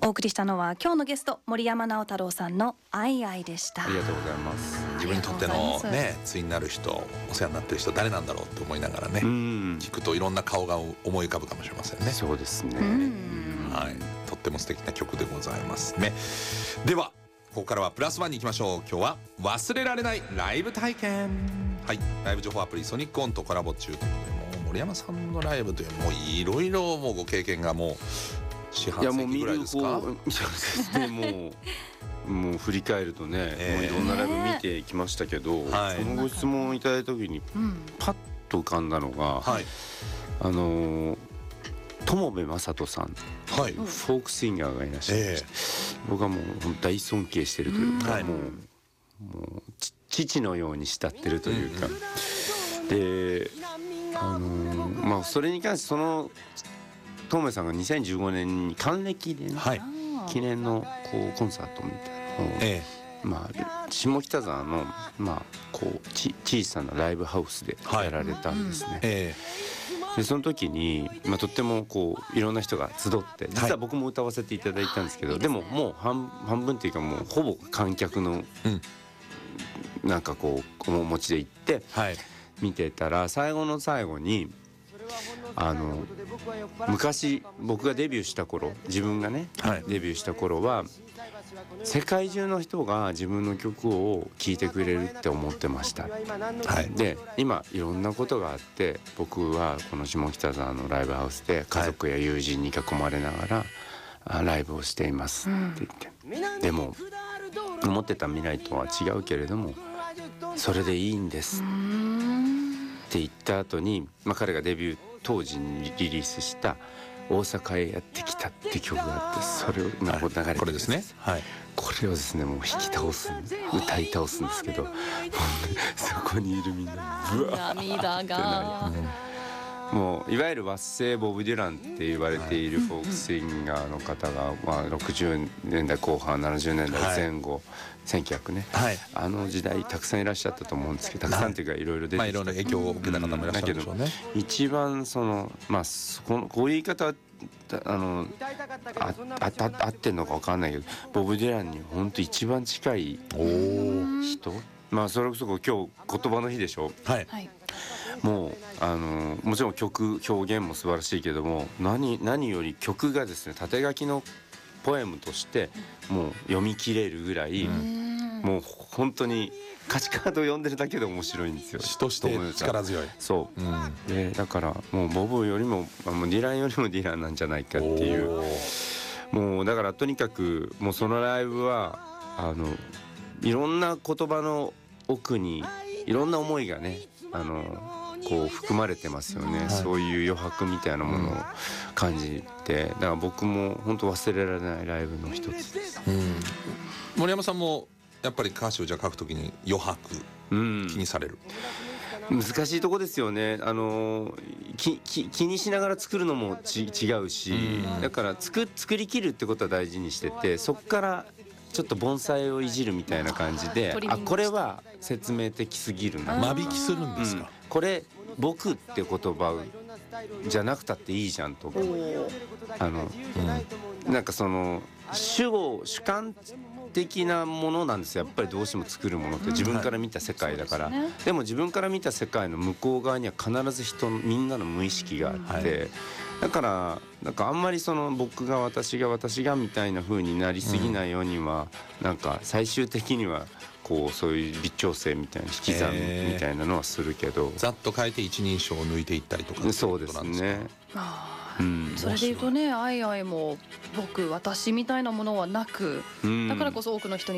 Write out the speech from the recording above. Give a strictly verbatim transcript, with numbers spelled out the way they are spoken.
送りしたのは今日のゲスト森山直太朗さんのアイアイでした。 ありがとうございます。 自分にとってのね対になる人、お世話になってる人誰なんだろうと思いながらね、聞くといろんな顔が思い浮かぶかもしれませんね。 そうですね、 はい、とっても素敵な曲でございますね。ではここからはプラスワンに行きましょう。今日は忘れられないライブ体験。はい、ライブ情報アプリソニックオンとコラボ中ということで、もう森山さんのライブというもういろいろもうご経験がもう四半世紀ぐらいですか。 いやもう見る方そうですね、もうもう振り返るとね、えー、もういろんなライブ見てきましたけど、はい、そのご質問をいただいた時にパッと浮かんだのが、はい、あの友部正人さん、はい、フォークシンガーがいらっしゃいまして、えー、僕はもう大尊敬してるというか、うん、もう、もう父のように慕ってるというか、うん、で、あのー、まあそれに関してその友部さんがにせんじゅうごねんに還暦でね、はい、記念のこうコンサートみたいなのを、ええ、まあ下北沢のまあこうち小さなライブハウスでやられたんですね。はい、ええ、でその時に、まあ、とってもこういろんな人が集って実は僕も歌わせていただいたんですけど、はい、でももう 半, 半分っていうかもうほぼ観客の、うん、なんかこう面持ちで行って見てたら、最後の最後にあの昔僕がデビューした頃、自分がね、はい、デビューした頃は世界中の人が自分の曲を聴いてくれるって思ってました、はい、で今いろんなことがあって僕はこの下北沢のライブハウスで家族や友人に囲まれながらライブをしていますって言って、うん、でも思ってた未来とは違うけれどもそれでいいんですって言った後に、まあ、彼がデビュー当時にリリースした大阪へやってきたって曲があって、それを今流れてるんです。 これですね、はい、 これをですねもう引き倒す歌い倒すんですけどそこにいるみんなブワーってなる、うん、もういわゆる和製ボブ・デュランって言われているフォークシンガーの方が、まあ、ろくじゅうねんだいこう半ななじゅうねんだいぜん後、はい、せんきゅうひゃくね、はい、あの時代たくさんいらっしゃったと思うんですけど、たくさんというかいろいろ出てきて、まあ、いろんな影響を受けた方もいらっしゃるでしょうね。 一番そのまあこのこういう言い方はあのああた合ってんのか分かんないけど、ボブ・デュランに本当一番近い人、まあそれこそ今日言葉の日でしょ、はい、もうあのもちろん曲表現も素晴らしいけども、何何より曲がですね縦書きのポエムとしてもう読み切れるぐらい、うん、もう本当に歌詞カードを読んでるだけで面白いんですよ。 詩として力強い。 そう、うん、でだからもうボブよりももうディランよりもディランなんじゃないかっていう、もうだからとにかくもうそのライブはあのいろんな言葉の奥にいろんな思いがねあのこう含まれてますよね、はい、そういう余白みたいなものを感じて、だから僕も本当忘れられないライブの一つです、うん、 森山さんもやっぱり歌詞をじゃあ書くときに余白、うん、気にされる？ 難しいとこですよね。あのきき気にしながら作るのもち違うし、うん、だから作作りきるってことは大事にしてて、そこからちょっと盆栽をいじるみたいな感じで、あこれは説明的すぎるな、 間引きするんですか、うん、 これ僕って言葉じゃなくたっていいじゃんとか、あの、うん、なんかその主語主観的なものなんですよ、やっぱりどうしても作るものって自分から見た世界だから、うんはい、でも自分から見た世界の向こう側には必ず人みんなの無意識があって、はい、だからなんかあんまりその僕が私が私がみたいな風になりすぎないようには、うん、なんか最終的にはこうそういう微調整みたいな引き算みたいなのはするけど、 ざっと変えて一人称を抜いていったりとか。 そうですね。 うん、それでいうとね、アイアイも僕私みたいなものはなく、うん、だからこそ多くの人に